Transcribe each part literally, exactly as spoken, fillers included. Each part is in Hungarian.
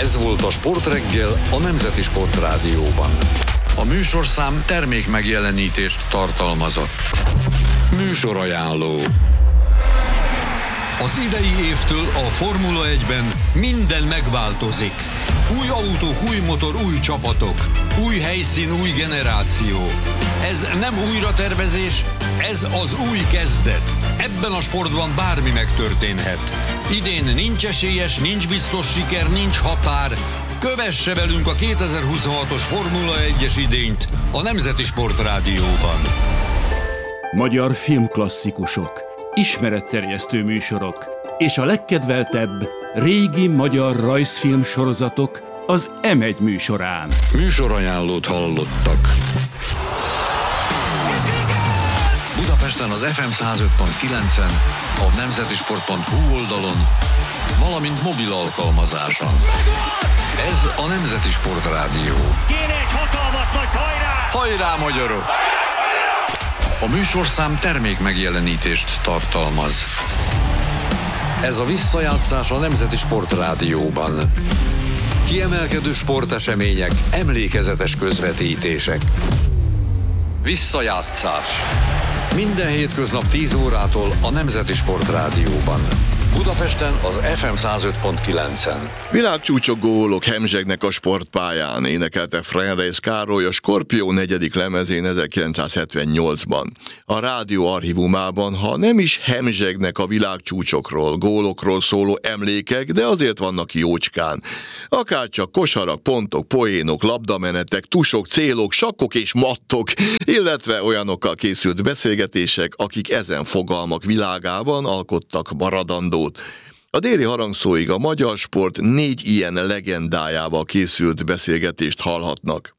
Ez volt a Sportreggel a Nemzeti Sportrádióban. A műsorszám termék megjelenítést tartalmazott. Műsorajánló. Az idei évtől a Formula egyben minden megváltozik. Új autók, új motor, új csapatok. Új helyszín, új generáció. Ez nem újratervezés, ez az új kezdet. Ebben a sportban bármi megtörténhet. Idén nincs esélyes, nincs biztos siker, nincs határ. Kövesse velünk a kétezer-huszonhatos Formula egyes idényt a Nemzeti Sportrádióban. Magyar filmklasszikusok, ismeretterjesztő műsorok és a legkedveltebb régi magyar rajzfilm sorozatok az em egy műsorán. Műsorajánlót hallottak. Budapesten az ef em száz öt pont kilencen, a nemzetisport pont hu oldalon, valamint mobil alkalmazáson. Ez a Nemzeti Sportrádió. Kéne egy hatalmas nagy hajrá! Hajrá, magyarok! A műsorszám termék megjelenítést tartalmaz. Ez a visszajátszás a Nemzeti Sportrádióban. Kiemelkedő sportesemények, emlékezetes közvetítések. Visszajátszás. Minden hétköznap tíz órától a Nemzeti Sportrádióban. Budapesten az ef em száz öt pont kilencen. Világcsúcsok, gólok hemzsegnek a sportpályán, énekelte Frenreis Károly a Skorpió negyedik lemezén ezerkilencszázhetvennyolcban. A rádió archívumában, ha nem is hemzsegnek a világcsúcsokról, gólokról szóló emlékek, de azért vannak jócskán. Akárcsak kosarak, pontok, poénok, labdamenetek, tusok, célok, sakkok és mattok, illetve olyanokkal készült beszélgetések, akik ezen fogalmak világában alkottak maradandót. A déli harangszóig a magyar sport négy ilyen legendájával készült beszélgetést hallhatnak.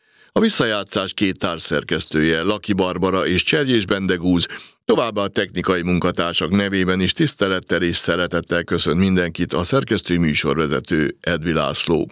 A visszajátszás két társszerkesztője, Laki Barbara és Cserjés Bendegúz, továbbá a technikai munkatársak nevében is tisztelettel és szeretettel köszönt mindenkit a szerkesztő műsorvezető Edvi László.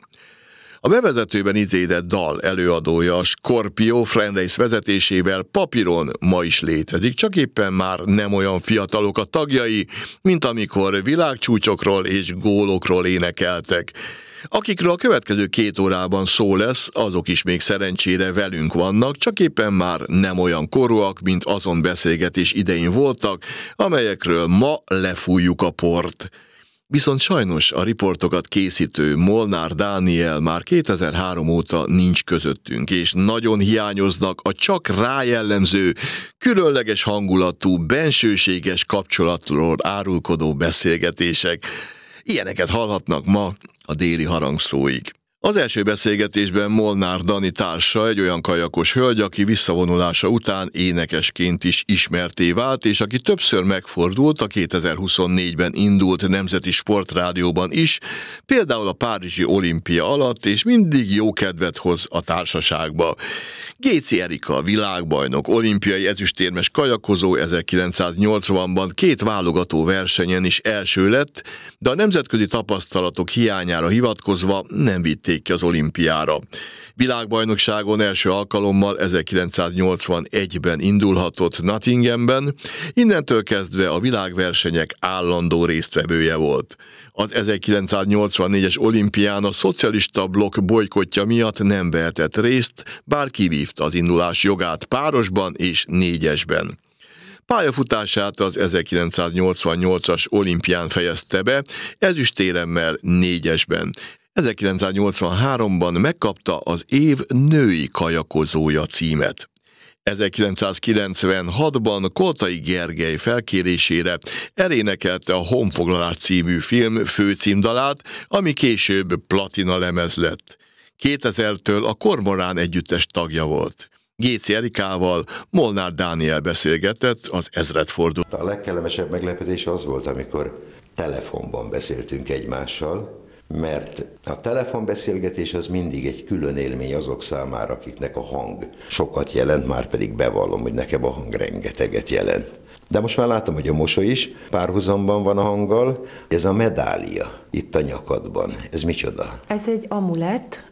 A bevezetőben idézett dal előadója, a Skorpió Frenreis vezetésével papíron ma is létezik, csak éppen már nem olyan fiatalok a tagjai, mint amikor világcsúcsokról és gólokról énekeltek. Akikről a következő két órában szó lesz, azok is még szerencsére velünk vannak, csak éppen már nem olyan korúak, mint azon beszélgetés idején voltak, amelyekről ma lefújjuk a port. Viszont sajnos a riportokat készítő Molnár Dániel már kétezer-három óta nincs közöttünk, és nagyon hiányoznak a csak rájellemző, különleges hangulatú, bensőséges kapcsolatról árulkodó beszélgetések. Ilyeneket hallhatnak ma a déli harangszóig. Az első beszélgetésben Molnár Dani társa, egy olyan kajakos hölgy, aki visszavonulása után énekesként is ismertté vált, és aki többször megfordult a kétezer-huszonnégyben indult Nemzeti Sportrádióban is, például a Párizsi olimpia alatt, és mindig jó kedvet hoz a társaságba. Géci Erika, világbajnok, olimpiai ezüstérmes kajakozó ezerkilencszáznyolcvanban két válogató versenyen is első lett, de a nemzetközi tapasztalatok hiányára hivatkozva nem vitték ki az olimpiára. Világbajnokságon első alkalommal ezerkilencszáznyolcvanegyben indulhatott Nottinghamben, innentől kezdve a világversenyek állandó résztvevője volt. Az ezerkilencszáznyolcvannégyes olimpián a szocialista blokk bojkottja miatt nem vehetett részt, bár kivívta az indulás jogát párosban és négyesben. Pályafutását az ezerkilencszáznyolcvannyolcas olimpián fejezte be, ezüstéremmel négyesben. ezerkilencszáznyolcvanháromban megkapta az év női kajakozója címet. ezerkilencszázkilencvenhatban Koltai Gergely felkérésére elénekelte a Honfoglalás című film főcímdalát, ami később platina lemez lett. kétezertől a Kormorán együttes tagja volt. Géci Erikával Molnár Dániel beszélgetett az ezredfordulón. A legkellemesebb meglepetés az volt, amikor telefonban beszéltünk egymással, mert a telefonbeszélgetés az mindig egy külön élmény azok számára, akiknek a hang sokat jelent, már pedig bevallom, hogy nekem a hang rengeteget jelent. De most már látom, hogy a mosoly is párhuzamban van a hanggal. Ez a medália itt a nyakadban. Ez micsoda? Ez egy amulett,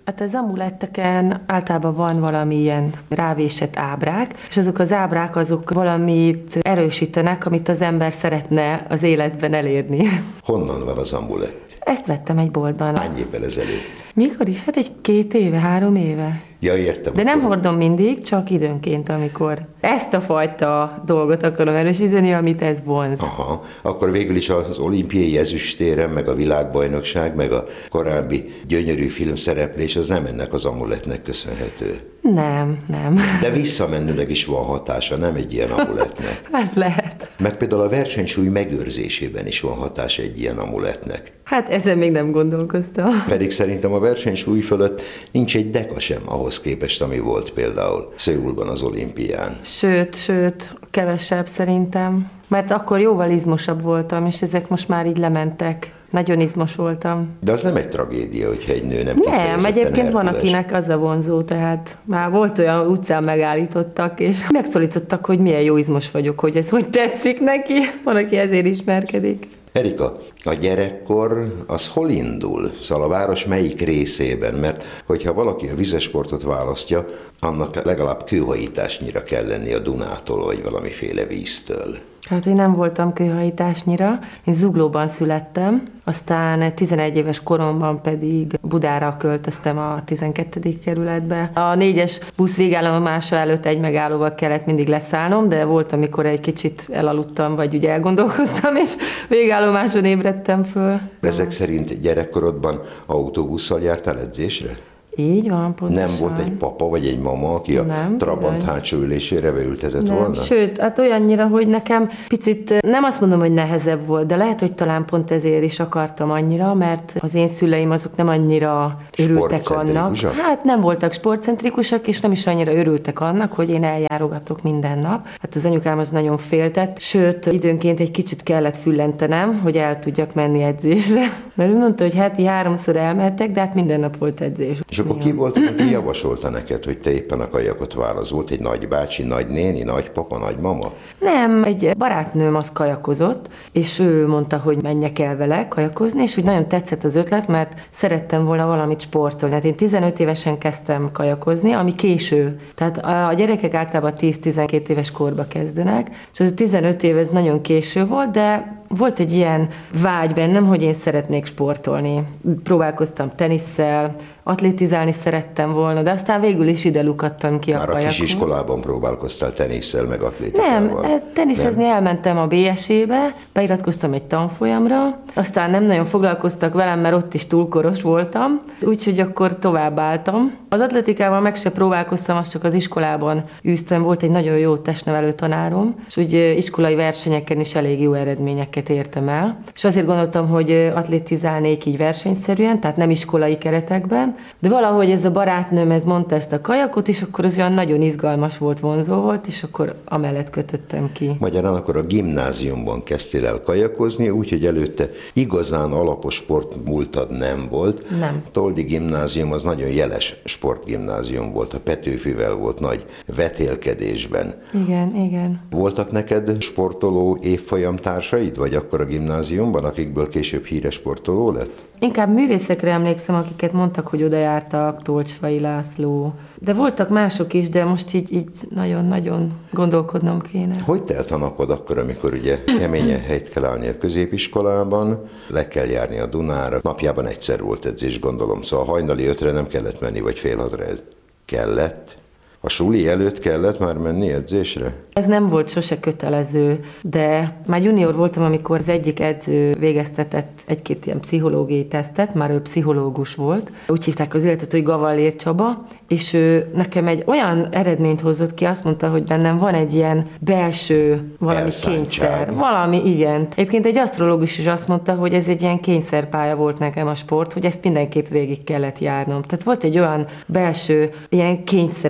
Hát az amuletteken általában van valami ilyen rávésett ábrák, és azok az ábrák azok valamit erősítenek, amit az ember szeretne az életben elérni. Honnan van az amulett? Ezt vettem egy boltban. Hány évvel ezelőtt? Mikor is? Hát egy két éve, három éve. Ja, értem. De nem akkor. hordom mindig, csak időnként, amikor ezt a fajta dolgot akarom erősíteni, amit ez vonz. Aha, akkor végül is az olimpiai ezüstérem, meg a világbajnokság, meg a korábbi gyönyörű filmszereplés, az nem ennek az amulettnek köszönhető. Nem, nem. De visszamenőleg is van hatása, nem egy ilyen amulettnek. Hát lehet. Meg például a versenysúly megőrzésében is van hatása egy ilyen amulettnek. Hát ezen még nem gondolkoztam. Pedig szerintem a versenysúly fölött nincs egy deka sem ahhoz képest, ami volt például Szöulban az olimpián. Sőt, sőt, kevesebb szerintem. Mert akkor jóval izmosabb voltam, és ezek most már így lementek. Nagyon izmos voltam. De az nem egy tragédia, hogyha egy nő nem Nem, kifejezetten egyébként van, herkules. akinek az a vonzó, tehát már volt olyan utcán megállítottak, és megszólítottak, hogy milyen jó izmos vagyok, hogy ez hogy tetszik neki. Van, aki ezért ismerkedik. Erika, a gyerekkor az hol indul? Szóval a város melyik részében? Mert hogyha valaki a vizesportot választja, annak legalább kőhajításnyira kell lenni a Dunától, vagy valamiféle víztől. Hát én nem voltam kőhajításnyira, én Zuglóban születtem, aztán tizenegy éves koromban pedig Budára költöztem a tizenkettedik kerületbe. A négyes busz végállomása előtt egy megállóval kellett mindig leszállnom, de volt, amikor egy kicsit elaludtam, vagy ugye elgondolkoztam, és végállomáson ébredtem föl. Ezek szerint gyerekkorodban autóbusszal jártál edzésre? Így van, pontosan. Nem volt egy papa vagy egy mama, aki a Nem, Trabant bizony. hátsó ülésére beültetett Nem, volna? sőt, hát olyannyira, hogy nekem picit, nem azt mondom, hogy nehezebb volt, de lehet, hogy talán pont ezért is akartam annyira, mert az én szüleim azok nem annyira örültek annak. Sportcentrikusak? Hát nem voltak sportcentrikusak, és nem is annyira örültek annak, hogy én eljárogatok minden nap. Hát az anyukám az nagyon féltett, sőt, időnként egy kicsit kellett füllentenem, hogy el tudjak menni edzésre. Mert ő mondta, hogy heti háromszor elmehetek, de hát minden nap volt edzés. És akkor ki volt, aki javasolta neked, hogy te éppen a kajakot válasz? Volt egy nagybácsi, nagynéni, nagypapa, nagymama? Nem, egy barátnőm az kajakozott, és ő mondta, hogy menjek el vele kajakozni, és úgy nagyon tetszett az ötlet, mert szerettem volna valamit sportolni. Hát én tizenöt évesen kezdtem kajakozni, ami késő. Tehát a gyerekek általában tíz-tizenkét éves korba kezdenek, és az a tizenöt év ez nagyon késő volt, de volt egy ilyen vágy bennem, hogy én szeretnék sportolni. Próbálkoztam tenisszel, atlétizálni szerettem volna, de aztán végül is ide lukadtam ki a Már a kajakhoz. kisiskolában próbálkoztál tenisszel, meg atlétikával? Nem, ez- teniszezni elmentem a bé es é-be, beiratkoztam egy tanfolyamra, aztán nem nagyon foglalkoztak velem, mert ott is túl koros voltam, úgyhogy akkor tovább álltam. Az atletikával meg se próbálkoztam, azt csak az iskolában űztem, volt egy nagyon jó testnevelő tanárom, és úgy ö, iskolai versenyeken is elég jó eredményeket értem el. És azért gondoltam, hogy ö, atlétizálnék így versenyszerűen, tehát nem iskolai keretekben, de valahogy ez a barátnőm ez mondta ezt a kajakot, és akkor az olyan nagyon izgalmas volt, vonzó volt, és akkor amellett kötöttem ki. Magyarán akkor a gimnáziumban kezdtél el kajakozni, úgyhogy előtte igazán alapos sportmúltad nem volt. Nem. Toldi gimnázium az nagyon jeles sportgimnázium volt, a Petőfivel volt nagy vetélkedésben. Igen, igen. Voltak neked sportoló évfolyam társaid, vagy akkor a gimnáziumban, akikből később híres sportoló lett? Inkább művészekre emlékszem, akiket mondtak, hogy oda jártak, Tolcsfai László. De voltak mások is, de most így, így nagyon-nagyon gondolkodnom kéne. Hogy telt a napod akkor, amikor ugye keményen helyt kell állni a középiskolában, le kell járni a Dunára, napjában egyszer volt edzés, gondolom, szóval hajnali ötre nem kellett menni, vagy fél hatra kellett? A suli előtt kellett már menni edzésre? Ez nem volt sose kötelező, de már junior voltam, amikor az egyik edző végeztetett egy-két ilyen pszichológiai tesztet, már ő pszichológus volt. Úgy hívták az életet, hogy Gavallér Csaba, és ő nekem egy olyan eredményt hozott ki, azt mondta, hogy bennem van egy ilyen belső valami Elszántság. kényszer. Valami, igen. Egyébként egy asztrológus is azt mondta, hogy ez egy ilyen kényszerpálya volt nekem a sport, hogy ezt mindenképp végig kellett járnom. Tehát volt egy olyan belső ilyen kényszerem, hogy nekem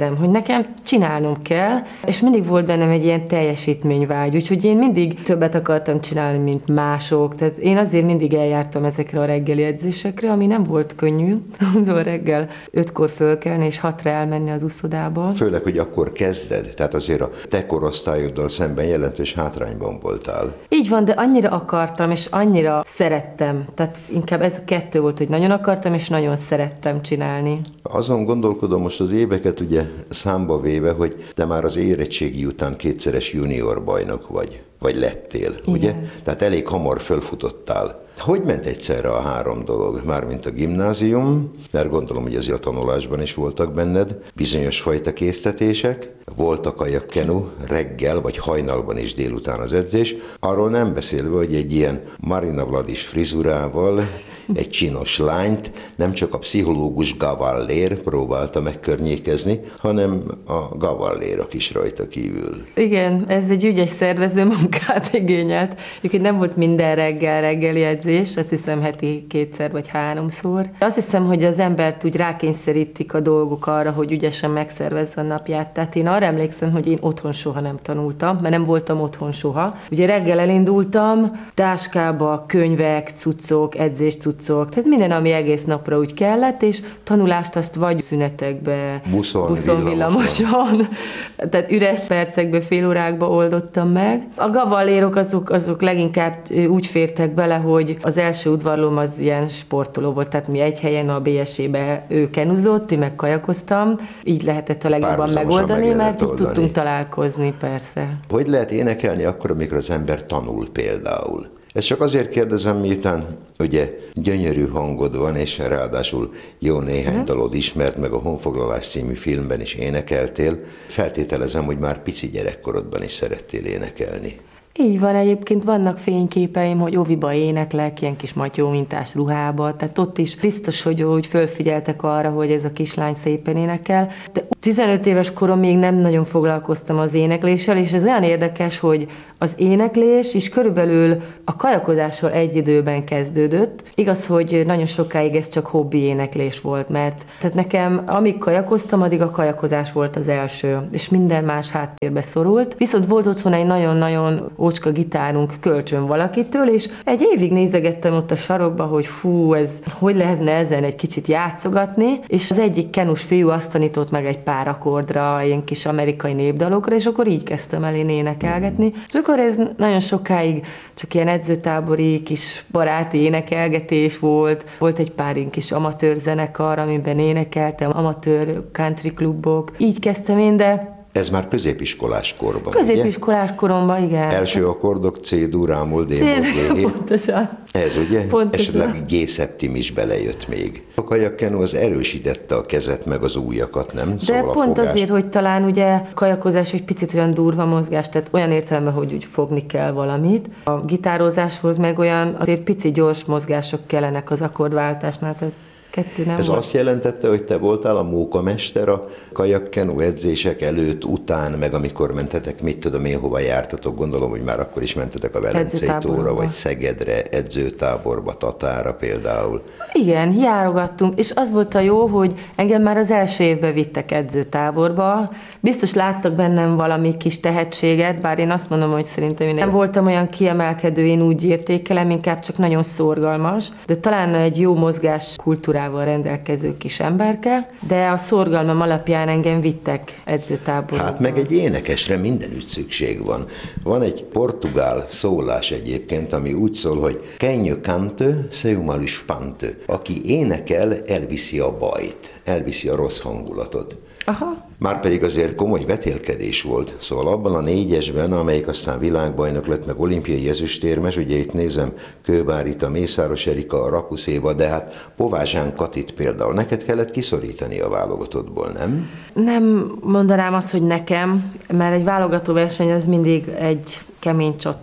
nekem csinálnom kell, és mindig volt bennem egy ilyen teljesítményvágy, úgyhogy én mindig többet akartam csinálni, mint mások, tehát én azért mindig eljártam ezekre a reggeli edzésekre, ami nem volt könnyű, szóval reggel ötkor fölkelni és hatra elmenni az uszodába. Főleg, hogy akkor kezded, tehát azért a te korosztályoddal szemben jelentős hátrányban voltál. Így van, de annyira akartam, és annyira szerettem, tehát inkább ez a kettő volt, hogy nagyon akartam, és nagyon szerettem csinálni. Azon gondolkodom most az éveket ugye számba véve, hogy te már az érettségi után kétszeres junior bajnok vagy, vagy lettél, igen. Ugye? Tehát elég hamar fölfutottál. Hogy ment egyszerre a három dolog? Mármint a gimnázium, mert gondolom, hogy azért a tanulásban is voltak benned, bizonyos fajta késztetések, volt a kajakkenu reggel vagy hajnalban is délután az edzés, arról nem beszélve, hogy egy ilyen Marina Vladis frizurával, egy csinos lányt nem csak a pszichológus Gavallér próbálta megkörnyékezni, hanem a gavallérok is rajta kívül. Igen, ez egy ügyes szervező munkát igényelt. Egyébként nem volt minden reggel reggeli edzés, azt hiszem heti kétszer vagy háromszor. Azt hiszem, hogy az embert úgy rákényszerítik a dolgok arra, hogy ügyesen megszervezze a napját. Tehát én arra emlékszem, hogy én otthon soha nem tanultam, mert nem voltam otthon soha. Ugye reggel elindultam, táskába könyvek, cuccok, edzés cuccok, tehát minden, ami egész napra úgy kellett, és tanulást azt vagy szünetekbe, buszon, buszon villamoson, villamoson, tehát üres percekbe, fél órákba oldottam meg. A gavallérok azok, azok leginkább úgy fértek bele, hogy az első udvarlóm az ilyen sportoló volt, tehát mi egy helyen a bé es é-be ő kenuzott, én meg kajakoztam, így lehetett a legjobban megoldani, mert így tudtunk találkozni, persze. Hogy lehet énekelni akkor, amikor az ember tanul például? Ezt csak azért kérdezem, miután ugye gyönyörű hangod van, és ráadásul jó néhány hmm. dalod ismert, meg a Honfoglalás című filmben is énekeltél. Feltételezem, hogy már pici gyerekkorodban is szerettél énekelni. Így van, egyébként vannak fényképeim, hogy oviba éneklek, ilyen kis matyó mintás ruhába, tehát ott is biztos, hogy úgy fölfigyeltek arra, hogy ez a kislány szépen énekel. De tizenöt éves korom még nem nagyon foglalkoztam az énekléssel, és ez olyan érdekes, hogy az éneklés is körülbelül a kajakozással egy időben kezdődött. Igaz, hogy nagyon sokáig ez csak hobbi éneklés volt, mert tehát nekem, amíg kajakoztam, addig a kajakozás volt az első, és minden más háttérbe szorult. Viszont volt otthon egy nagyon-nagyon ócska gitárunk kölcsön valakitől, és egy évig nézegettem ott a sarokba, hogy fú, ez hogy lehetne ezen egy kicsit játszogatni, és az egyik kenus fiú azt tanított meg egy pár akkordra, ilyen kis amerikai népdalokra, és akkor így kezdtem el én énekelgetni. És akkor ez nagyon sokáig csak ilyen edzőtábori kis baráti énekelgetés volt. Volt egy pár ilyen kis amatőr zenekar, amiben énekeltem, amatőr country klubok. Így kezdtem én, de ez már középiskolás korban, Középiskolás ugye? koromban, igen. Első akkordok C, durámol, D-mol, G. Pontosan. Ez ugye? Pontosan. Esetleg G-szeptim is belejött még. A kajakkenu az erősítette a kezet meg az ujjakat, nem? De szóval pont azért, hogy talán ugye kajakozás egy picit olyan durva mozgás, tehát olyan értelemben, hogy úgy fogni kell valamit. A gitározáshoz meg olyan azért pici gyors mozgások kellenek az akkordváltásnál, tehát kettő nem Ez volt. azt jelentette, hogy te voltál a mókamester a kajakkenu edzések előtt, után, meg amikor mentetek, mit tudom én, hova jártatok, gondolom, hogy már akkor is mentetek a Velencei tóra, vagy Szegedre, edzőtáborba, Tatára például. Igen, járogattunk, és az volt a jó, hogy engem már az első évben vittek edzőtáborba. Biztos láttak bennem valami kis tehetséget, bár én azt mondom, hogy szerintem én nem voltam olyan kiemelkedő, én úgy értékelem, inkább csak nagyon szorgalmas, de talán egy jó mozgás kultúrával rendelkező kis emberke, de a szorgalmam alapján engem vittek edzőtáborba. Hát meg egy énekesre mindenütt szükség van. Van egy portugál szólás egyébként, ami úgy szól, hogy quem canta seu mal espanto. Aki énekel, elviszi a bajt, elviszi a rossz hangulatot. Aha. Márpedig azért komoly vetélkedés volt. Szóval abban a négyesben, amelyik aztán világbajnok lett, meg olimpiai ezüstérmes, ugye itt nézem Kőbárita, Mészáros Erika, a Rakusz Éva, de hát Povázsán Katit például neked kellett kiszorítani a válogatottból, nem? Nem mondanám azt, hogy nekem, mert egy válogatóverseny az mindig egy kemény csata.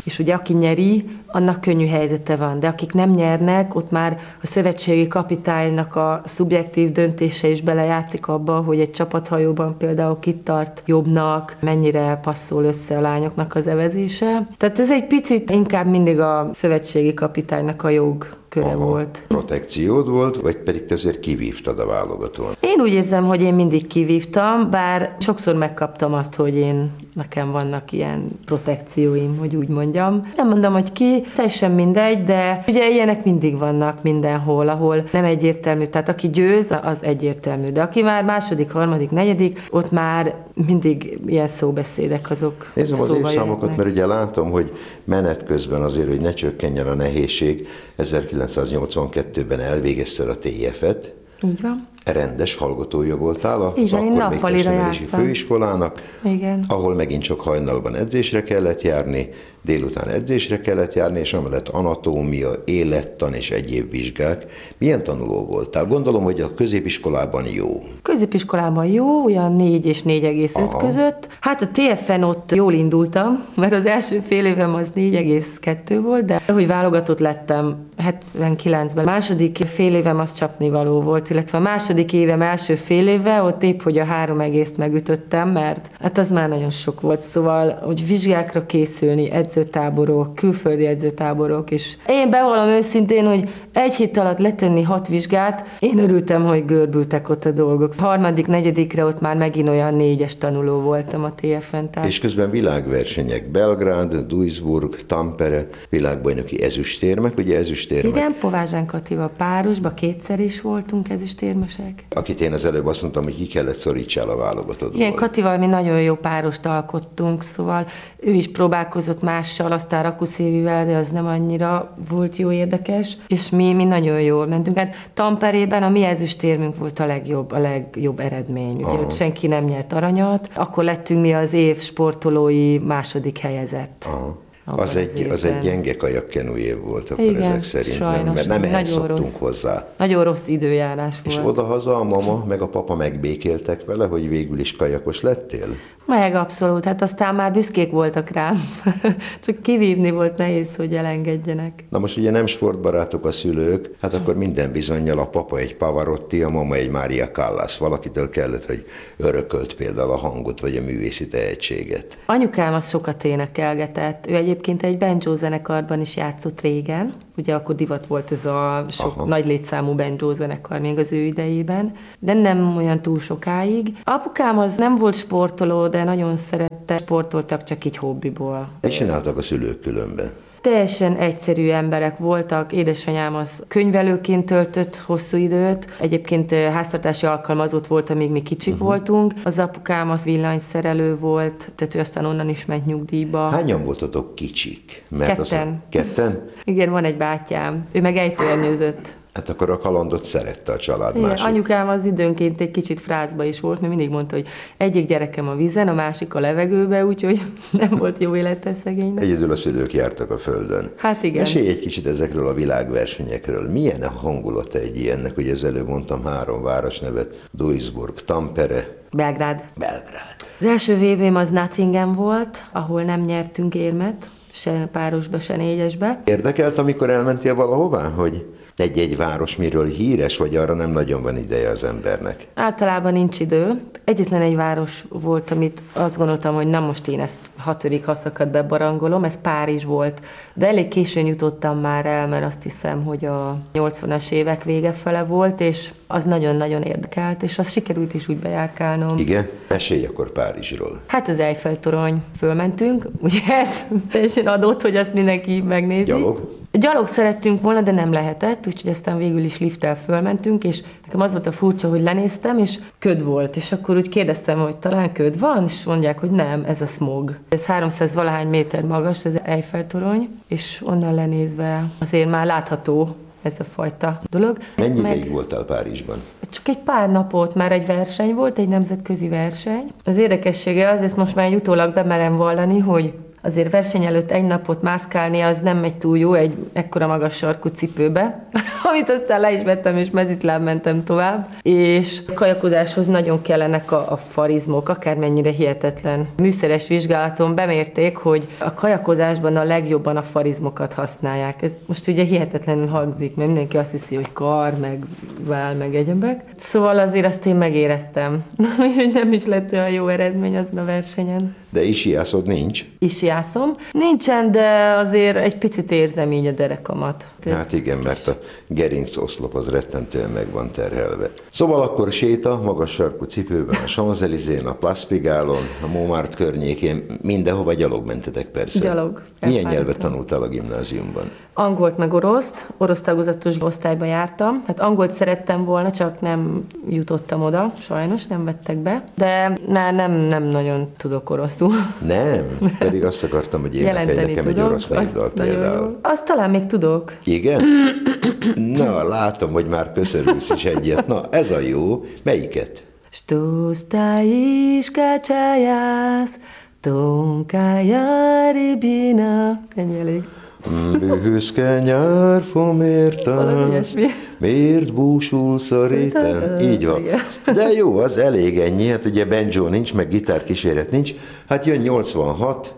És ugye aki nyeri, annak könnyű helyzete van, de akik nem nyernek, ott már a szövetségi kapitánynak a szubjektív döntése is belejátszik abba, hogy egy csapathajóban például kit tart jobbnak, mennyire passzol össze a lányoknak az evezése. Tehát ez egy picit inkább mindig a szövetségi kapitánynak a jog köre Aha, volt. Protekciód volt, vagy pedig te azért kivívtad a válogatón? Én úgy érzem, hogy én mindig kivívtam, bár sokszor megkaptam azt, hogy én nekem vannak ilyen protekcióim, hogy úgy mondjam. Nem mondom, hogy ki, teljesen mindegy, de ugye ilyenek mindig vannak mindenhol, ahol nem egyértelmű, tehát aki győz, az egyértelmű, de aki már második, harmadik, negyedik, ott már mindig ilyen szóbeszédek azok Nézem az szóba évszámokat, jöhetnek. mert ugye látom, hogy menet közben azért, hogy ne csökkenjen a nehézség, ezerkilencszáznyolcvankettőben elvégezted a té ef-et, Így van. rendes hallgatója voltál az Így van, én akkor még nappalira testnevelési jártam. főiskolának, Igen. ahol megint csak hajnalban edzésre kellett járni, délután edzésre kellett járni, és amellett anatómia, élettan és egyéb vizsgák. Milyen tanuló voltál? Gondolom, hogy a középiskolában jó. Középiskolában jó, olyan négy és négy egész öt Aha. között. Hát a té efen ott jól indultam, mert az első fél évem az négy egész kettő volt, de hogy válogatott lettem hetvenkilencben. Második fél évem az csapnivaló volt, illetve a második évem első fél éve, ott épp, hogy a három egészt megütöttem, mert hát az már nagyon sok volt, szóval, hogy vizsgákra készülni, edzőtáborok, külföldi edzőtáborok, és én bevallom őszintén, hogy egy hét alatt letenni hat vizsgát, én örültem, hogy görbültek ott a dolgok. Harmadik, negyedikre ott már megint olyan négyes tanuló voltam a té efen. Tehát... És közben világversenyek, Belgrád, Duisburg, Tampere, világbajnoki ezüstérmek, ugye ezüstérmek. Igen, Povázsán Katival párosba kétszer is voltunk ezüstérmesek. Akit én az előbb azt mondtam, hogy ki kellett szorítsál a válogatottból. Igen, Katival mi nagyon jó párost alkottunk, szóval ő is próbálkozott mással, aztán Rakuszévivel, de az nem annyira volt jó érdekes, és mi, mi nagyon jól mentünk. Hát Tamperében a mi ezüstérmünk volt a legjobb, a legjobb eredmény. Ugye ott senki nem nyert aranyat, akkor lettünk mi az év sportolói második helyezett. Aha. abban Az egy, az egy gyenge kajakkenú év volt akkor Igen, ezek szerint, sajnos, nem, mert nem ez ehhez nagyon szoktunk rossz. hozzá. Nagyon rossz időjárás És volt. odahaza a mama meg a papa megbékéltek vele, hogy végül is kajakos lettél? Meg abszolút, hát aztán már büszkék voltak rám. Csak kivívni volt nehéz, hogy elengedjenek. Na most ugye nem sportbarátok a szülők, hát akkor minden bizonnyal a papa egy Pavarotti, a mama egy Maria Callas. Valakitől kellett, hogy örökölt például a hangot vagy a művészi tehetséget. Anyukám az sokat énekelgetett. Ő egyébként egy banjo zenekarban is játszott régen. Ugye akkor divat volt ez a sok Aha. nagy létszámú banjo zenekar még az ő idejében, de nem olyan túl sokáig. Apukám az nem volt sportoló, de nagyon szerette, sportoltak csak így hobbiból. Mit csináltak a szülők különben? Teljesen egyszerű emberek voltak, édesanyám az könyvelőként töltött hosszú időt, egyébként háztartási alkalmazott volt, amíg mi kicsik uh-huh. voltunk, az apukám az villanyszerelő volt, tehát ő aztán onnan is ment nyugdíjba. Hányan voltatok kicsik? Mert Ketten. Az, ketten? Igen, van egy bátyám, ő meg ejtőernyőzött. Hát akkor a kalandot szerette a család Igen, másik. anyukám az időnként egy kicsit frázba is volt, mert mindig mondta, hogy egyik gyerekem a vízen, a másik a levegőbe, úgyhogy nem volt jó élete szegénynek. Egyedül a szülők jártak a földön. Hát igen. Mesélj egy kicsit ezekről a világversenyekről. Milyen a hangulata egy ilyennek? Ugye az előbb mondtam három városnevet. Duisburg, Tampere, Belgrád. Belgrád. Az első vé bém az Nottingham volt, ahol nem nyertünk érmet, se párosba, se négyesbe. Érdekelt, amikor elmentél valahová, hogy egy-egy város miről híres, vagy arra nem nagyon van ideje az embernek? Általában nincs idő. Egyetlen egy város volt, amit azt gondoltam, hogy na most én ezt hatodik haszakat bebarangolom, ez Párizs volt. De elég későn jutottam már el, mert azt hiszem, hogy a nyolcvanas évek vége fele volt, és az nagyon-nagyon érdekelt, és az sikerült is úgy bejárkálnom. Igen? Mesélj akkor Párizsról. Hát az Eiffel-torony fölmentünk, ugye ez teljesen adott, hogy azt mindenki megnézi. Gyalog? Gyalog szerettünk volna, de nem lehetett, úgyhogy aztán végül is lifttel fölmentünk, és nekem az volt a furcsa, hogy lenéztem, és köd volt, és akkor úgy kérdeztem, hogy talán köd van, és mondják, hogy nem, ez a smog. Ez háromszáz valahány méter magas, ez Eiffel-torony, és onnan lenézve azért már látható ez a fajta dolog. Mennyi Meg- ideig voltál Párizsban? Csak egy pár napot, már egy verseny volt, egy nemzetközi verseny. Az érdekessége az, ezt most már egy utólag bemerem vallani, hogy azért verseny előtt egy napot mászkálni, az nem megy túl jó egy ekkora magas sarkú cipőbe, amit aztán le is vettem, és mezitláb mentem tovább. És a kajakozáshoz nagyon kellenek a, a farizmok, akármennyire hihetetlen. Műszeres vizsgálaton bemérték, hogy a kajakozásban a legjobban a farizmokat használják. Ez most ugye hihetetlenül hangzik, mert mindenki azt hiszi, hogy kar, meg vál, meg egyebek. Szóval azért azt én megéreztem, hogy nem is lett olyan jó eredmény azon a versenyen. De isiászod nincs? Isiászom. Nincsen, de azért egy picit érzem így a derekamat. Ez Hát igen, mert a gerinc oszlop az rettentően meg van terhelve. Szóval akkor séta, magas sarkú cipőben a Champs-Élysées-n, a Place Pigalle-on, a Montmartre környékén, mindenhova gyalog mentetek persze. Gyalog. Milyen nyelvet tanultál a gimnáziumban? Angolt meg oroszt, orosz tagozatos osztályba jártam. Hát angolt szerettem volna, csak nem jutottam oda, sajnos nem vettek be. De már nem, nem nagyon tudok oroszul. Nem, pedig azt akartam, hogy énekelj nekem egy orosz népdalt például. Azt talán még tudok. Igen? Na, látom, hogy már köszörülsz is egyet. Na, ez a jó. Melyiket? Что стоишь, качаясь, тонкая рябина. Ennyi elég. Bőszke nyár fomértán, Valami ilyesmi. miért búsulsz a réten? Így van. Igen. De jó, az elég ennyi, hát ugye banjo nincs, meg gitárkíséret nincs. Hát jön nyolcvanhat,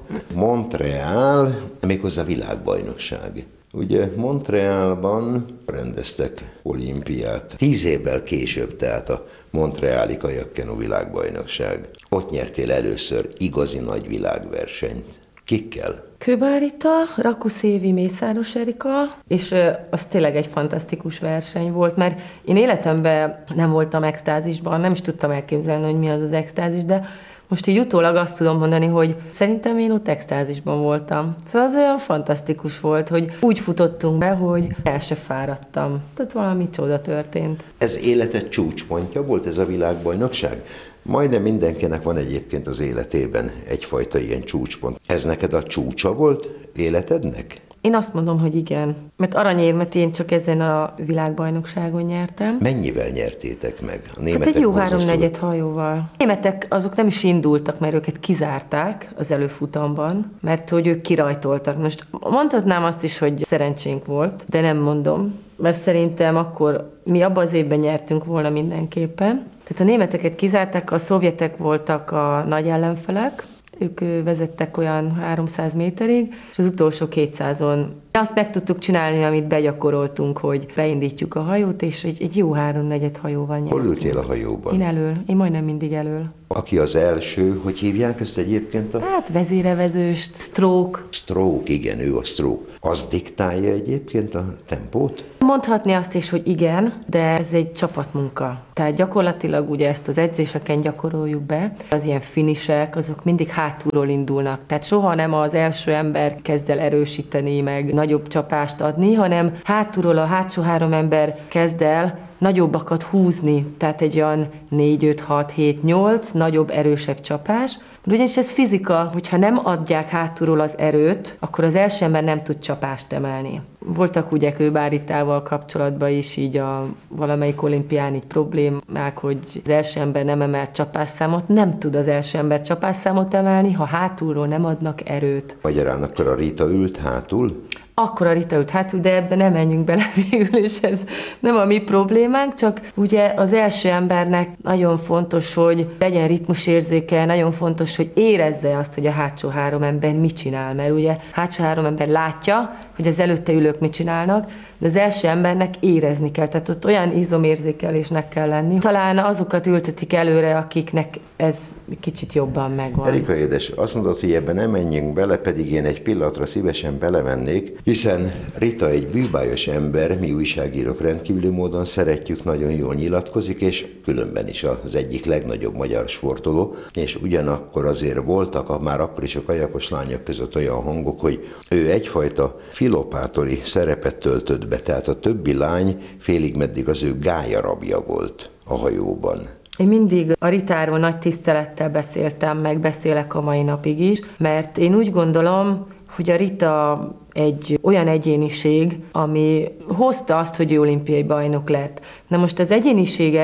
Montreal, méghozzá világbajnokság. Ugye Montrealban rendeztek olimpiát. Tíz évvel később, tehát a Montreali kajakkenu világbajnokság. Ott nyertél először igazi nagy világversenyt. Kikkel? Kőbár Rita, Rakusz Évi, Mészáros Erika, és ö, az tényleg egy fantasztikus verseny volt, mert én életemben nem voltam extázisban, nem is tudtam elképzelni, hogy mi az az extázis, de most így utólag azt tudom mondani, hogy szerintem én ott extázisban voltam. Szóval az olyan fantasztikus volt, hogy úgy futottunk be, hogy el se fáradtam. Tehát valami csoda történt. Ez életed csúcspontja volt ez a világbajnokság? Majdnem mindenkinek van egyébként az életében egyfajta ilyen csúcspont. Ez neked a csúcsa volt életednek? Én azt mondom, hogy igen. Mert aranyérmet én csak ezen a világbajnokságon nyertem. Mennyivel nyertétek meg? A németek Hát egy jó borzasztó- háromnegyed hajóval. A németek azok nem is indultak, mert őket kizárták az előfutamban, mert hogy ők kirajtoltak. Most mondhatnám azt is, hogy szerencsénk volt, de nem mondom, mert szerintem akkor mi abban az évben nyertünk volna mindenképpen. Tehát a németeket kizárták, a szovjetek voltak a nagy ellenfelek, ők vezettek olyan háromszáz méterig, és az utolsó kétszázon azt meg tudtuk csinálni, amit begyakoroltunk, hogy beindítjuk a hajót, és egy, egy jó háromnegyed hajóval nyertünk. Hol ültél a hajóban? Én elől. Én majdnem mindig elől. Aki az első, hogy hívják ezt egyébként? A Hát vezérevezőst, stroke. stroke, igen, ő a stroke. Az diktálja egyébként a tempót? Mondhatni azt is, hogy igen, de ez egy csapatmunka. Tehát gyakorlatilag ugye ezt az edzéseken gyakoroljuk be. Az ilyen finisek, azok mindig hátulról indulnak. Tehát soha nem az első ember kezd el erősíteni, meg nagyobb csapást adni, hanem hátulról a hátsó három ember kezd el nagyobbakat húzni, tehát egy olyan négy, öt, hat, hét, nyolc nagyobb, erősebb csapás. Ugyanis ez fizika, hogyha nem adják hátulról az erőt, akkor az első ember nem tud csapást emelni. Voltak ugye Kőbár Ritával kapcsolatban is így a valamelyik olimpián így problémák, hogy az első ember nem emelt csapásszámot, nem tud az első ember csapásszámot emelni, ha hátulról nem adnak erőt. Magyarán akkor a Rita ült hátul? Akkor a Rita ült hátul, de ebben nem menjünk bele végül, és ez nem a mi problémánk, csak ugye az első embernek nagyon fontos, hogy legyen ritmusérzéke, nagyon fontos, hogy érezze azt, hogy a hátsó három ember mit csinál, mert ugye hátsó három ember látja, hogy az előtte ülők mit csinálnak, de az első embernek érezni kell, tehát ott olyan izomérzékelésnek kell lenni. Talán azokat ültetik előre, akiknek ez kicsit jobban megvan. Erika édes, azt mondod, hogy ebben nem menjünk bele, pedig én egy pillanatra szívesen belemennék, hiszen Rita egy bűbájos ember, mi újságírók rendkívüli módon szeretjük, nagyon jól nyilatkozik, és különben is az egyik legnagyobb magyar sportoló, és ugyanakkor azért voltak a, már akkor is a kajakos lányok között olyan hangok, hogy ő egyfajta filopátori szerepet töltött be, tehát a többi lány félig meddig az ő gályarabja volt a hajóban. Én mindig a Ritáról nagy tisztelettel beszéltem, meg beszélek a mai napig is, mert én úgy gondolom, hogy a Rita egy olyan egyéniség, ami hozta azt, hogy ő olimpiai bajnok lett. Na most az egyéniségek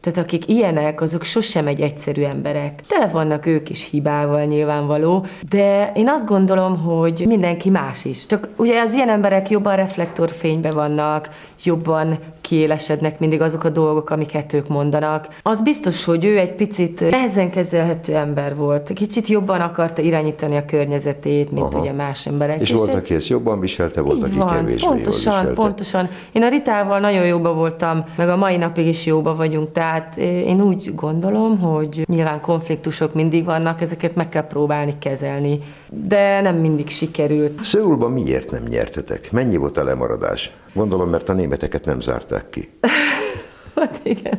Tehát akik ilyenek, azok sosem egy egyszerű emberek. Tele vannak ők is hibával nyilvánvaló, de én azt gondolom, hogy mindenki más is. Csak ugye az ilyen emberek jobban reflektorfénybe vannak, jobban kiélesednek mindig azok a dolgok, amiket ők mondanak. Az biztos, hogy ő egy picit nehezen kezelhető ember volt. Kicsit jobban akarta irányítani a környezetét, mint Aha. ugye más emberek. És, és volt, ez... aki ezt jobban viselte, volt, aki van, kevésbé pontosan, jól viselte. Pontosan. Én a Ritával nagyon jóba voltam, meg a mai napig is jóba vagyunk, tehát én úgy gondolom, hogy nyilván konfliktusok mindig vannak, ezeket meg kell próbálni kezelni, de nem mindig sikerült. Szöulban miért nem nyertetek? Mennyi volt a lemaradás? Gondolom, mert a németeket nem zárták ki. Hát igen.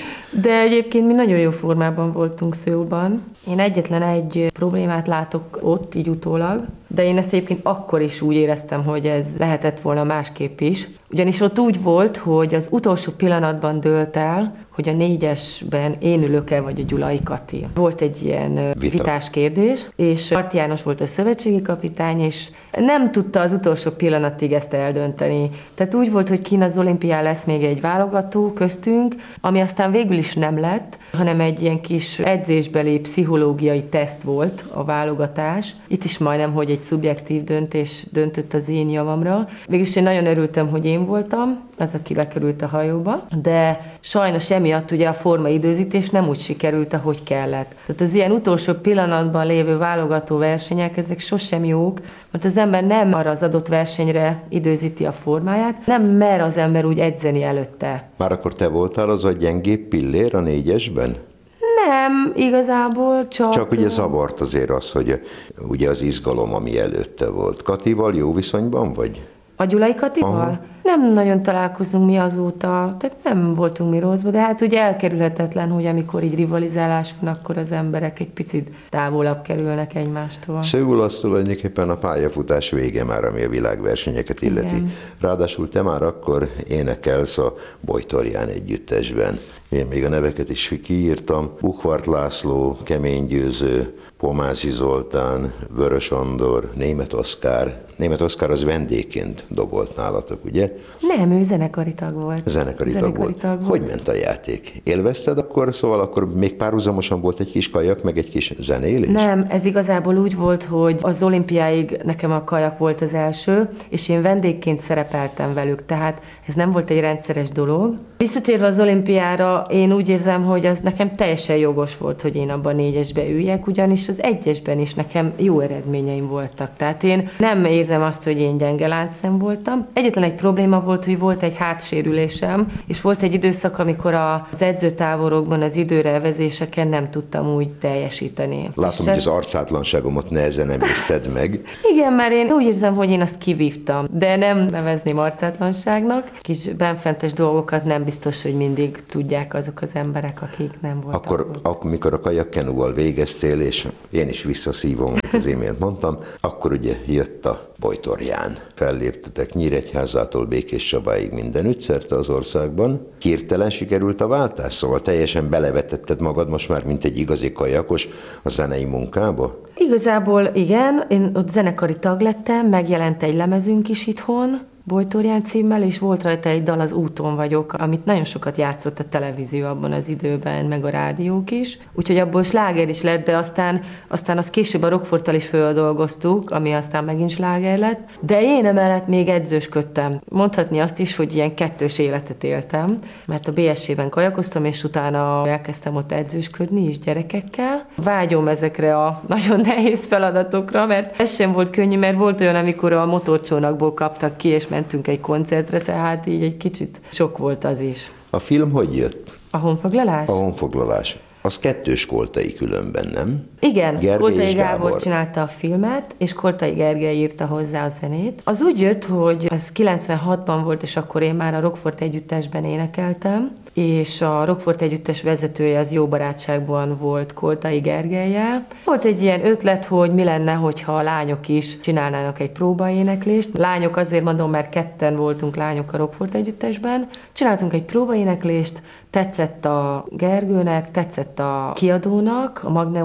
De egyébként mi nagyon jó formában voltunk Szöulban. Én egyetlen egy problémát látok ott, így utólag, de én ezt egyébként akkor is úgy éreztem, hogy ez lehetett volna másképp is. Ugyanis ott úgy volt, hogy az utolsó pillanatban dőlt el, hogy a négyesben én ülök el, vagy a Gyulai Kati. Volt egy ilyen Vita. vitás kérdés, és Marti János volt a szövetségi kapitány, és nem tudta az utolsó pillanatig ezt eldönteni. Tehát úgy volt, hogy kint az olimpián lesz még egy válogató köztünk, ami aztán végül is nem lett, hanem egy ilyen kis edzésbeli pszichológiai teszt volt a válogatás. Itt is majdnem, hogy egy szubjektív döntés döntött az én javamra. Végülis én nagyon örültem, hogy én voltam, az, aki bekerült a hajóba, de sajnos emiatt ugye a formaidőzítés nem úgy sikerült, ahogy kellett. Tehát az ilyen utolsó pillanatban lévő válogató versenyek, ezek sosem jók, mert az ember nem arra az adott versenyre időzíti a formáját, nem mer az ember úgy edzeni előtte. Már akkor te voltál az a gyengébb pillér a négyesben? Nem, igazából csak... Csak ugye zavart azért az, hogy ugye az izgalom, ami előtte volt. Katival jó viszonyban vagy? A Gyulai Katival? Aha. Nem nagyon találkozunk mi azóta, tehát nem voltunk mi rosszba, de hát ugye elkerülhetetlen, hogy amikor így rivalizálás van, akkor az emberek egy picit távolabb kerülnek egymástól. Szöul az tulajdonképpen a pályafutás vége már, ami a világversenyeket illeti. Igen. Ráadásul te már akkor énekelsz a Bojtorján együttesben. Én még a neveket is kiírtam. Buchwart László, Kemény Győző, Pomázi Zoltán, Vörös Andor, Németh Oszkár. Németh Oszkár az vendégként dobolt nálatok, ugye? Nem, ő zenekari tag volt. Zenekari, zenekari tag, volt. tag volt. Hogy ment a játék? Élvezted akkor? Szóval akkor még párhuzamosan volt egy kis kajak, meg egy kis zenélés? Nem, ez igazából úgy volt, hogy az olimpiáig nekem a kajak volt az első, és én vendégként szerepeltem velük, tehát ez nem volt egy rendszeres dolog. Visszatérve az olimpiára, én úgy érzem, hogy az nekem teljesen jogos volt, hogy én abban a négyesbe üljek, ugyanis az egyesben is nekem jó eredményeim voltak. Tehát én nem érzem azt, hogy én gyenge láncszem voltam. Egyetlen egy probléma volt, hogy volt egy hátsérülésem, és volt egy időszak, amikor az edzőtáborokban az időrevezéseken nem tudtam úgy teljesíteni. Látom, hogy az arcátlanságomat nehezen emészted meg. Igen, mert én úgy érzem, hogy én azt kivívtam, de nem nevezném arcátlanságnak. Kis benfentes dolgokat nem biztos, hogy mindig tudják azok az emberek, akik nem voltak. Akkor, akkor mikor a kajakkenúval végeztél, és én is visszaszívom, amit az imént mondtam, akkor ugye jött a Bojtorján. Felléptetek Nyíregyházától Békés Csabáig mindenütt szerte az országban. Hirtelen sikerült a váltás, szóval teljesen belevetetted magad most már, mint egy igazi kajakos a zenei munkába? Igazából igen, én ott zenekari tag lettem, megjelent egy lemezünk is itthon, Bojtorján címmel, és volt rajta egy dal, Az úton vagyok, amit nagyon sokat játszott a televízió abban az időben, meg a rádiók is. Úgyhogy abból sláger is lett, de aztán, aztán azt később a Rockforttal is földolgoztuk, ami aztán megint sláger lett. De én emellett még edzősködtem. Mondhatni azt is, hogy ilyen kettős életet éltem, mert a bé es é-ben kajakoztam, és utána elkezdtem ott edzősködni is gyerekekkel. Vágyom ezekre a nagyon nehéz feladatokra, mert ez sem volt könnyű, mert volt olyan, amikor a motorcsónakból kaptak ki, és mentünk egy koncertre, tehát így egy kicsit sok volt az is. A film hogy jött? A honfoglalás? A honfoglalás. Az kettős Koltai különben, nem? Igen, Gergely Koltai Gábor. Gábor csinálta a filmet, és Koltai Gergely írta hozzá a zenét. Az úgy jött, hogy az kilencvenhatban volt, és akkor én már a Rockfort együttesben énekeltem, és a Rockfort együttes vezetője az jó barátságban volt Koltai Gergellyel. Volt egy ilyen ötlet, hogy mi lenne, hogyha a lányok is csinálnának egy próbaéneklést. Lányok azért mondom, mert ketten voltunk lányok a Rockfort együttesben. Csináltunk egy próbaéneklést, tetszett a Gergőnek, tetszett a kiadónak, a Magneuton adta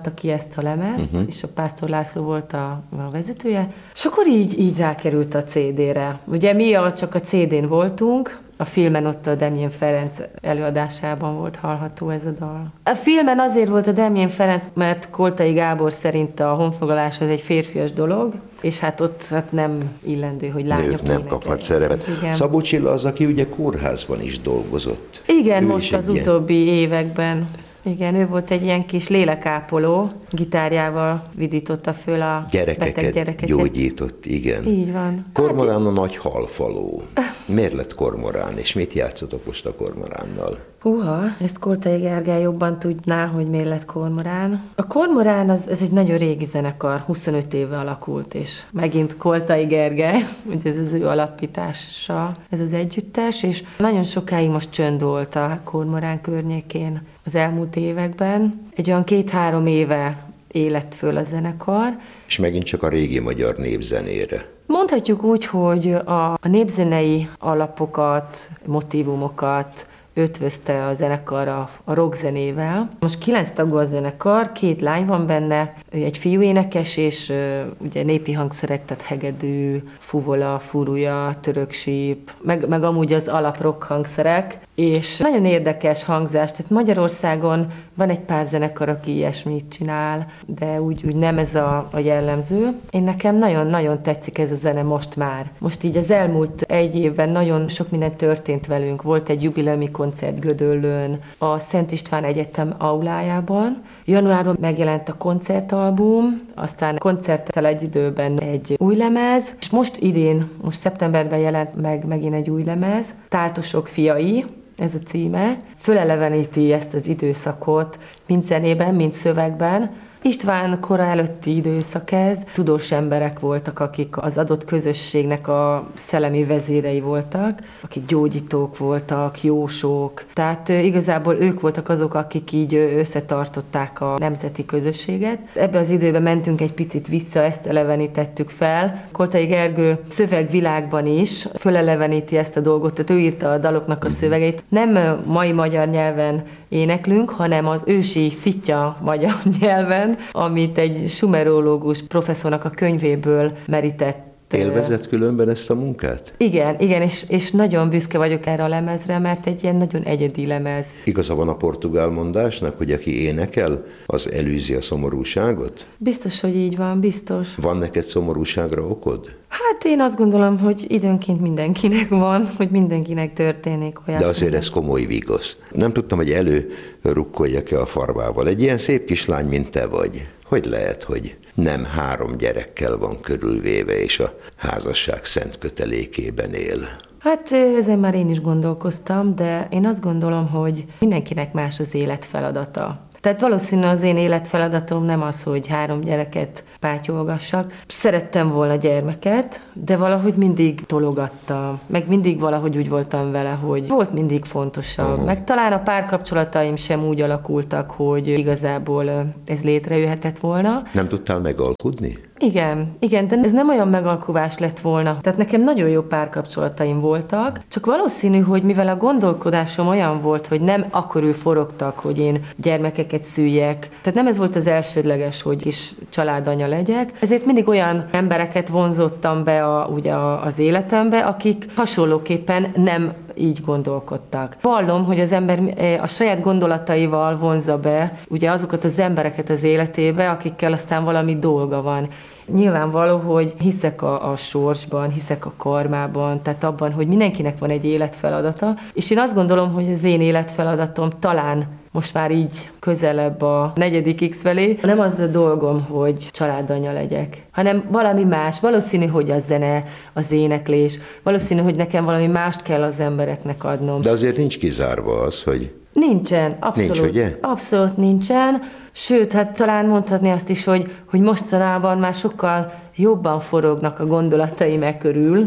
találta ki ezt a lemezt, Uh-huh. és a Pásztor László volt a, a vezetője, és akkor így, így rákerült a cé dére. Ugye mi a, csak a cé dén voltunk, a filmen ott a Demjén Ferenc előadásában volt hallható ez a dal. A filmen azért volt a Demjén Ferenc, mert Koltai Gábor szerint a honfoglalás az egy férfias dolog, és hát ott hát nem illendő, hogy lányok Nők nem énekeljenek. kaphat szerepet. Igen. Szabó Csilla az, aki ugye kórházban is dolgozott. Igen, Ő most is az egy ilyen- utóbbi években. Igen, ő volt egy ilyen kis lélekápoló, gitárjával vidította föl a beteg Gyerekeket gyerekeket. gyógyított, igen. Így van. Kormorán a nagy halfaló. Miért lett kormorán, és mit játszotok most a kormoránnal? Húha, ezt Koltai Gergely jobban tudná, hogy miért lett kormorán. A kormorán az, ez egy nagyon régi zenekar, huszonöt éve alakult, és megint Koltai Gergely, ugye ez az ő alapítása, ez az együttes, és nagyon sokáig most csönd volt a kormorán környékén az elmúlt években. Egy olyan két-három éve élet föl a zenekar. És megint csak a régi magyar népzenére. Mondhatjuk úgy, hogy a, a népzenei alapokat, motívumokat ötvözte a zenekar a, a rockzenével. Most kilenc tagú a zenekar, két lány van benne, egy fiú énekes, és ö, ugye népi hangszerek, tehát hegedű, fuvola, furúja, töröksíp, meg, meg amúgy az alap rock hangszerek, és nagyon érdekes hangzás, tehát Magyarországon van egy pár zenekar, aki ilyesmit csinál, de úgy, úgy nem ez a, a jellemző. Én nekem nagyon-nagyon tetszik ez a zene most már. Most így az elmúlt egy évben nagyon sok minden történt velünk. Volt egy jubileumi koncert Gödöllőn, a Szent István Egyetem aulájában. Januárban megjelent a koncertalbum, aztán koncerttel egy időben egy új lemez, és most idén, most szeptemberben jelent meg megint egy új lemez, Táltosok fiai, ez a címe, föleleveníti ezt az időszakot, mind zenében, mind szövegben. István kora előtti időszak ez, tudós emberek voltak, akik az adott közösségnek a szellemi vezérei voltak, akik gyógyítók voltak, jósok, tehát igazából ők voltak azok, akik így összetartották a nemzeti közösséget. Ebbe az időben mentünk egy picit vissza, ezt elevenítettük fel. Koltai Gergő szövegvilágban is föleleveníti ezt a dolgot, tehát ő írta a daloknak a szövegeit. Nem mai magyar nyelven éneklünk, hanem az ősi szitja magyar nyelven, amit egy sumerológus professzornak a könyvéből merített. Élvezett különben ezt a munkát? Igen, igen, és, és nagyon büszke vagyok erre a lemezre, mert egy ilyen nagyon egyedi lemez. Igaza van a portugál mondásnak, hogy aki énekel, az elűzi a szomorúságot? Biztos, hogy így van, biztos. Van neked szomorúságra okod? Hát én azt gondolom, hogy időnként mindenkinek van, hogy mindenkinek történik olyasmi. De azért ez komoly vigasz. Nem tudtam, hogy előrukkoljak-e a farmával. Egy ilyen szép kislány, mint te vagy. Hogy lehet, hogy nem három gyerekkel van körülvéve, és a házasság szent kötelékében él? Hát ezen már én is gondolkoztam, de én azt gondolom, hogy mindenkinek más az élet feladata. Tehát valószínű az én életfeladatom nem az, hogy három gyereket pátyolgassak. Szerettem volna gyermeket, de valahogy mindig tologattam, meg mindig valahogy úgy voltam vele, hogy volt mindig fontosabb. Uh-huh. Meg talán a párkapcsolataim sem úgy alakultak, hogy igazából ez létrejöhetett volna. Nem tudtál megalkudni? Igen, igen, de ez nem olyan megalkuvás lett volna. Tehát nekem nagyon jó párkapcsolataim voltak, csak valószínű, hogy mivel a gondolkodásom olyan volt, hogy nem akkorül forogtak, hogy én gyermekeket szüljek, tehát nem ez volt az elsődleges, hogy kis családanya legyek, ezért mindig olyan embereket vonzottam be a, ugye a, az életembe, akik hasonlóképpen nem így gondolkodtak. Vallom, hogy az ember a saját gondolataival vonzza be ugye azokat az embereket az életébe, akikkel aztán valami dolga van. Nyilvánvaló, hogy hiszek a, a sorsban, hiszek a karmában, tehát abban, hogy mindenkinek van egy életfeladata, és én azt gondolom, hogy az én életfeladatom talán most már így közelebb a negyedik X felé, nem az a dolgom, hogy családanya legyek, hanem valami más. Valószínű, hogy a zene, az éneklés, valószínű, hogy nekem valami mást kell az embereknek adnom. De azért nincs kizárva az, hogy... Nincsen, abszolút. Nincs, ugye? Abszolút nincsen. Sőt, hát talán mondhatni azt is, hogy, hogy mostanában már sokkal jobban forognak a gondolataim e körül,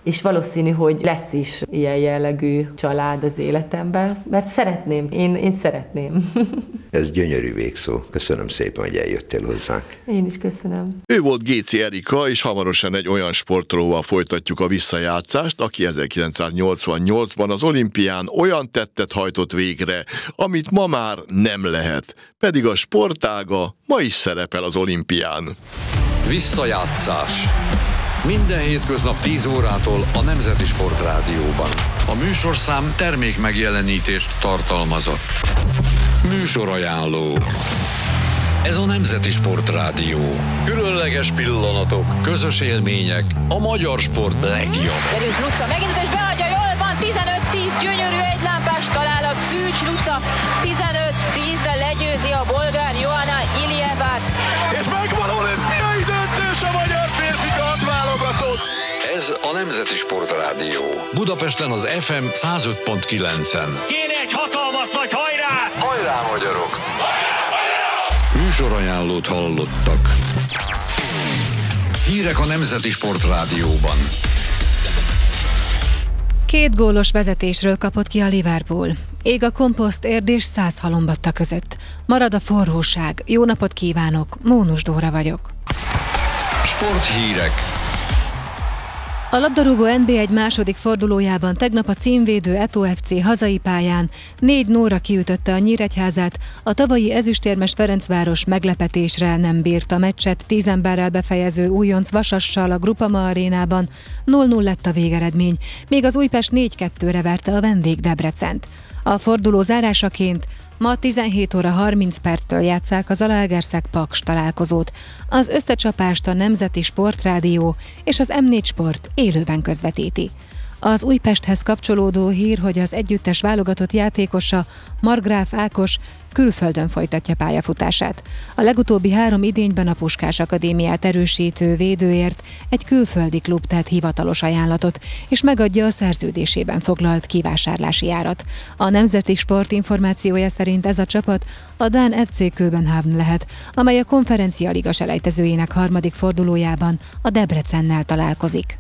és valószínű, hogy lesz is ilyen jellegű család az életemben, mert szeretném, én, én szeretném. Ez gyönyörű végszó. Köszönöm szépen, hogy eljöttél hozzánk. Én is köszönöm. Ő volt Géci Erika, és hamarosan egy olyan sportolóval folytatjuk a visszajátszást, aki ezerkilencszáznyolcvannyolcban az olimpián olyan tettet hajtott végre, amit ma már nem lehet. Pedig a sportága ma is szerepel az olimpián. Visszajátszás. Minden hétköznap tíz órától a Nemzeti Sportrádióban. A műsorszám termék megjelenítést tartalmazott. Műsorajánló. Ez a Nemzeti Sportrádió. Különleges pillanatok, közös élmények, a magyar sport legjobb. Derült Luca megint, és beadja, jól van, tizenöt tíz, gyönyörű egylámpás találat, Szűcs Luca, tizenöt tízre legyőzi a bolgár Joanna Iljevát. És megvan olimpiai döntés a magyar férfi kardválogatott! Ez a Nemzeti Sportrádió. Budapesten az ef em száz öt pont kilencen. Kéne egy hatalmas nagy hajrá! Hajrá, magyarok! Műsorajánlót hallottak. Hírek a Nemzeti Sportrádióban. Két gólos vezetésről kapott ki a Liverpool. Ég a komposzt érdés száz halombatta között. Marad a forróság. Jó napot kívánok, Mónus Dóra vagyok. Sporthírek. A labdarúgó en bé egy második fordulójában tegnap a címvédő Eto ef cé hazai pályán négy nullra kiütötte a Nyíregyházát, a tavalyi ezüstérmes Ferencváros meglepetésre nem bírt a meccset tíz emberrel befejező újonc Vasassal a Grupama arénában, nulla nulla lett a végeredmény, még az Újpest négy kettőre verte a vendég Debrecent. A forduló zárásaként ma tizenhét óra harminc perctől játsszák az Zalaegerszeg-Paks találkozót. Az összecsapást a Nemzeti Sportrádió és az em négy Sport élőben közvetíti. Az Újpesthez kapcsolódó hír, hogy az együttes válogatott játékosa, Margráf Ákos külföldön folytatja pályafutását. A legutóbbi három idényben a Puskás Akadémiát erősítő védőért egy külföldi klub tett hivatalos ajánlatot, és megadja a szerződésében foglalt kivásárlási árat. A Nemzeti Sport információja szerint ez a csapat a dán ef cé Köbenhavn lehet, amely a Konferencia Liga selejtezőjének harmadik fordulójában a Debrecennel találkozik.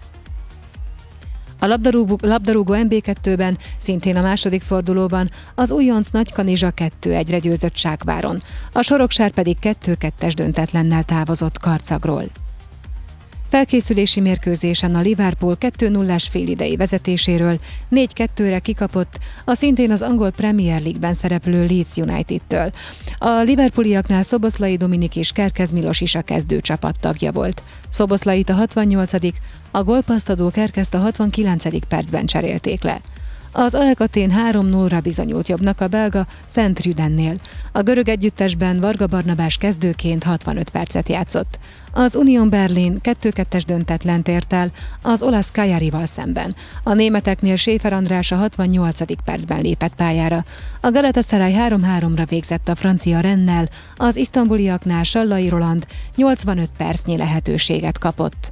A labdarúgó, labdarúgó en bé kettőben szintén a második fordulóban az újonc Nagykanizsa kettő egyre győzött Ságváron, a Soroksár pedig kettő kettes döntetlennel távozott Karcagról. Felkészülési mérkőzésen a Liverpool kettő nullás félidei vezetéséről négy kettőre kikapott a szintén az angol Premier League-ben szereplő Leeds United-től. A liverpooliaknál Szoboszlai Dominik és Kerkez Milos is a kezdő csapat tagja volt. Szoboszlait a hatvannyolcadik, a gólpassztadó Kerkezt a hatvankilencedik percben cserélték le. Az á e ká Atén három nullra bizonyult jobbnak a belga Szent Rüdennél. A görög együttesben Varga Barnabás kezdőként hatvanöt percet játszott. Az Union Berlin kettő kettes döntetlent ért el az olasz Cagliarival szemben. A németeknél Schäfer András a hatvannyolcadik percben lépett pályára. A Galatasaray három háromra végzett a francia Rennnel, az isztambuliaknál Sallai Roland nyolcvanöt percnyi lehetőséget kapott.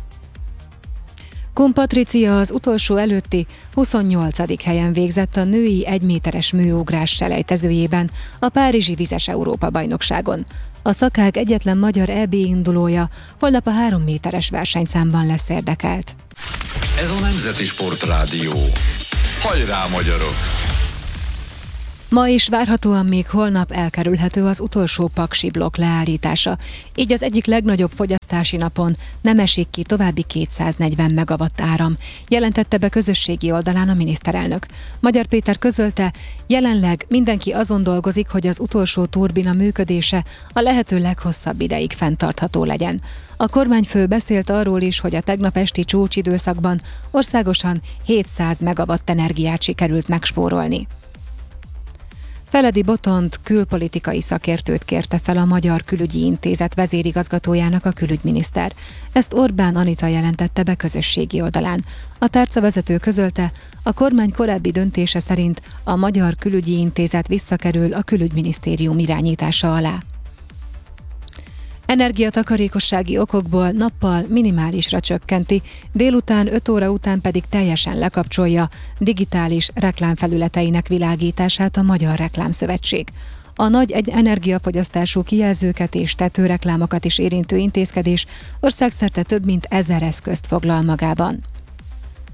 Kun Patricia az utolsó előtti huszonnyolcadik helyen végzett a női egyméteres műugrás selejtezőjében a Párizsi Vizes Európa-bajnokságon. A szakág egyetlen magyar é bé indulója holnap a három méteres versenyszámban lesz érdekelt. Ez a Nemzeti Sportrádió. Hajrá, magyarok! Ma is várhatóan még holnap elkerülhető az utolsó paksi blokk leállítása, így az egyik legnagyobb fogyasztási napon nem esik ki további kétszáznegyven megawatt áram, jelentette be közösségi oldalán a miniszterelnök. Magyar Péter közölte, jelenleg mindenki azon dolgozik, hogy az utolsó turbina működése a lehető leghosszabb ideig fenntartható legyen. A kormányfő beszélt arról is, hogy a tegnap esti csúcsidőszakban országosan hétszáz megawatt energiát sikerült megspórolni. Feledi Botont külpolitikai szakértőt kérte fel a Magyar Külügyi Intézet vezérigazgatójának a külügyminiszter. Ezt Orbán Anita jelentette be közösségi oldalán. A tárcavezető közölte, a kormány korábbi döntése szerint a Magyar Külügyi Intézet visszakerül a külügyminisztérium irányítása alá. Energiatakarékossági okokból nappal minimálisra csökkenti, délután öt óra után pedig teljesen lekapcsolja digitális reklámfelületeinek világítását a Magyar Reklámszövetség. A nagy egy energiafogyasztású kijelzőket és tetőreklámokat is érintő intézkedés országszerte több mint ezer eszközt foglal magában.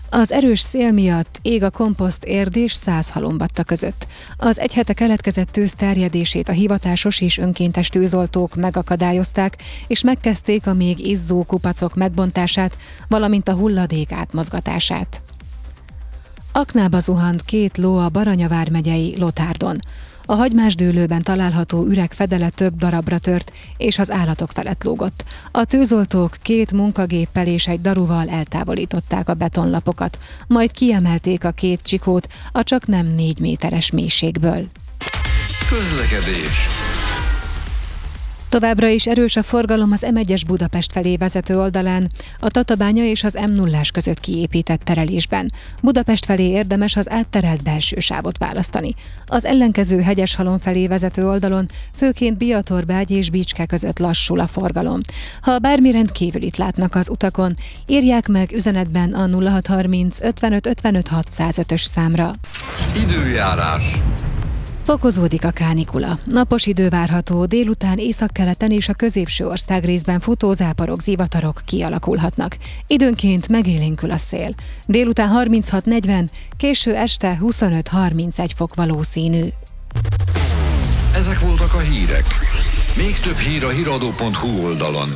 Az erős szél miatt ég a komposzt Érd és Szász halombatta között. Az egy hete keletkezett tűz terjedését a hivatásos és önkéntes tűzoltók megakadályozták, és megkezdték a még izzó kupacok megbontását, valamint a hulladék átmozgatását. Aknába zuhant két ló a Baranya vármegyei Lotárdon. A hagymásdőlőben található üreg fedele több darabra tört, és az állatok felett lógott. A tűzoltók két munkagéppel és egy daruval eltávolították a betonlapokat, majd kiemelték a két csikót a csaknem négy méteres mélységből. Közlekedés. Továbbra is erős a forgalom az em egyes Budapest felé vezető oldalán, a Tatabánya és az em nullás között kiépített terelésben. Budapest felé érdemes az átterelt belső sávot választani. Az ellenkező Hegyeshalom felé vezető oldalon főként Biatorbágy és Bicske között lassul a forgalom. Ha bármi rendkívülit látnak az utakon, írják meg üzenetben a nulla hat harminc ötvenöt ötvenöt hatszázötös számra. Időjárás. Fokozódik a kánikula. Napos idő várható, délután északkeleten és a középső országrészben futó záporok, zivatarok kialakulhatnak. Időnként megélénkül a szél. Délután harminchat negyven, késő este huszonöt harmincegy fok valószínű. Ezek voltak a hírek. Még több hír a híradó pont hu oldalon.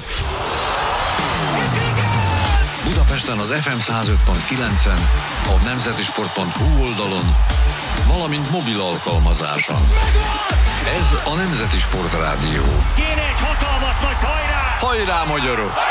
Budapesten az ef em száz öt pont kilencen, a nemzetisport pont hu oldalon, valamint mobil alkalmazáson. Ez a Nemzeti Sport Rádió. Kéne egy hatalmas nagy hajrá! Hajrá, magyarok!